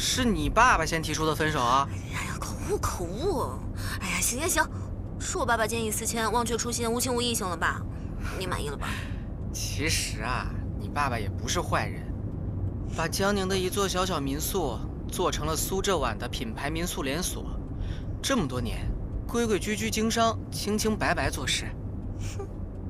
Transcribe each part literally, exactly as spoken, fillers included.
是你爸爸先提出的分手啊！ 哎呀，口误口误！哎呀，行行行，是我爸爸见异思迁、忘却初心、无情无义，行了吧？你满意了吧？ 其实啊，你爸爸也不是坏人，把江宁的一座小小民宿做成了苏浙皖的品牌民宿连锁，这么多年，规规矩矩经商，清清白白做事。 哼。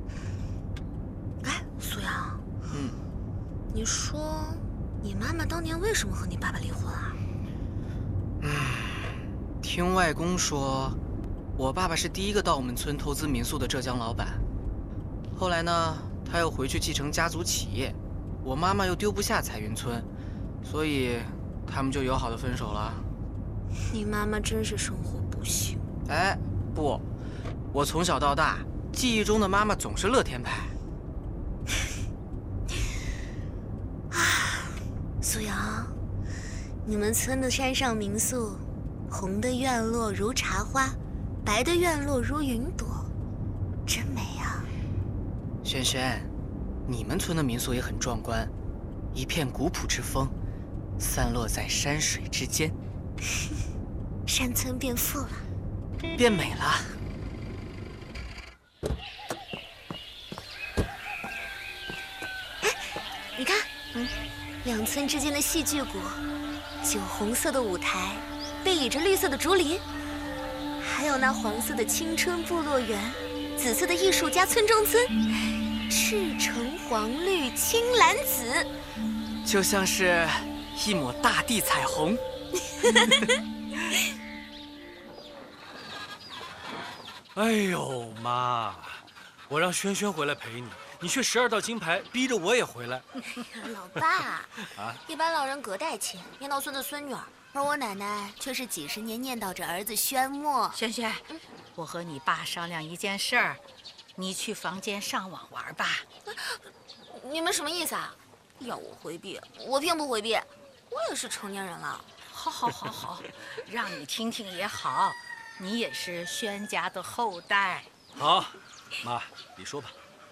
哎，苏阳， 嗯， 你说你妈妈当年为什么和你爸爸离婚啊？ 嗯，听外公说，我爸爸是第一个到我们村投资民宿的浙江老板。后来呢，他又回去继承家族企业，我妈妈又丢不下彩云村，所以他们就友好的分手了。 你妈妈真是生活不幸。 哎，不，我从小到大记忆中的妈妈总是乐天派。 啊，苏阳，你们村的山上民宿，红的院落如茶花，白的院落如云朵，真美啊！ 轩轩，你们村的民宿也很壮观，一片古朴之风，散落在山水之间。 山村变富了， 变美了。 哎，你看，嗯，两村之间的戏剧谷，酒红色的舞台，背倚着绿色的竹林，还有那黄色的青春部落园，紫色的艺术家村中村，赤橙黄绿青蓝紫， 就像是一抹大地彩虹。 哎呦妈！我让轩轩回来陪你，你却十二道金牌逼着我也回来。 老爸， 啊， 一般老人隔代亲，念叨孙子孙女儿，而我奶奶却是几十年念叨着儿子轩墨。 轩轩，嗯、我和你爸商量一件事儿，你去房间上网玩吧。 你们什么意思啊？要我回避，我并不回避，我也是成年人了。 好，好，好，好，让你听听也好。你也是轩家的后代。 好，妈，你说吧。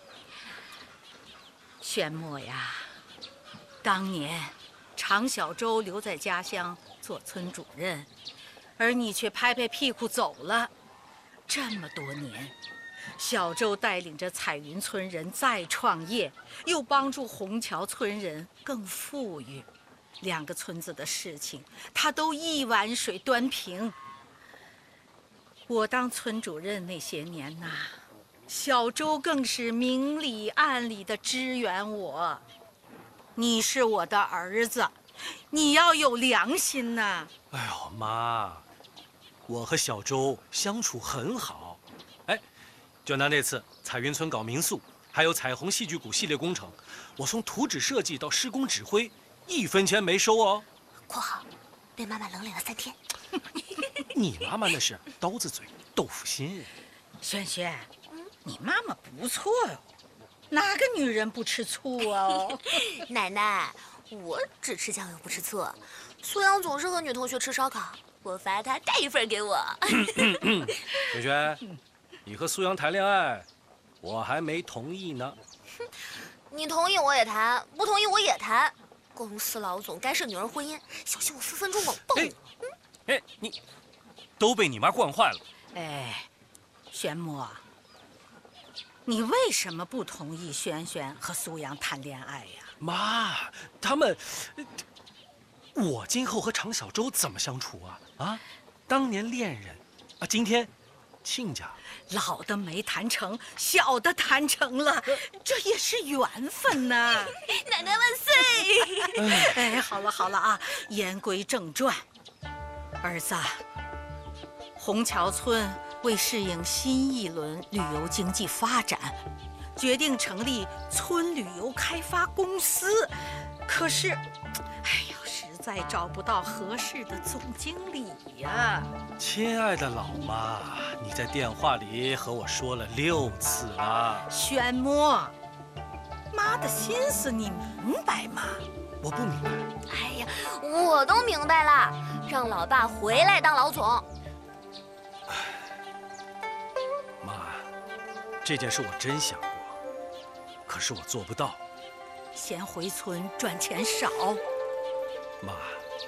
轩墨呀，当年常小舟留在家乡做村主任，而你却拍拍屁股走了。这么多年，小舟带领着彩云村人再创业，又帮助虹桥村人更富裕，两个村子的事情，他都一碗水端平。我当村主任那些年呐、啊，小周更是明里暗里的支援我。你是我的儿子，你要有良心呐！ 哎呦妈，我和小周相处很好。哎，就拿那次彩云村搞民宿，还有彩虹戏剧谷系列工程，我从图纸设计到施工指挥，一分钱没收哦。 括号，被妈妈冷脸了三天。 你妈妈那是刀子嘴豆腐心。 轩轩，你妈妈不错哟，哪个女人不吃醋哦？ 奶奶，我只吃酱油不吃醋。苏阳总是和女同学吃烧烤，我罚他带一份给我。 轩轩，你和苏阳谈恋爱，我还没同意呢。 你同意我也谈，不同意我也谈。公司老总干涉女人婚姻，小心我分分钟猛爆你！ 哎，你都被你妈惯坏了。 哎，玄墨，你为什么不同意轩轩和苏阳谈恋爱呀？ 妈，他们，我今后和常小舟怎么相处啊？啊，当年恋人，啊，今天亲家。 老的没谈成，小的谈成了，这也是缘分呐。 奶奶万岁！ 哎，好了好了啊，言归正传。儿子，虹桥村为适应新一轮旅游经济发展，决定成立村旅游开发公司。可是，哎呀，实在找不到合适的总经理呀。 亲爱的老妈，你在电话里和我说了六次了。 轩墨，妈的心思你明白吗？ 我不明白。 哎呀，我都明白了，让老爸回来当老总。 妈，这件事我真想过，可是我做不到。 先回村赚钱少。 妈。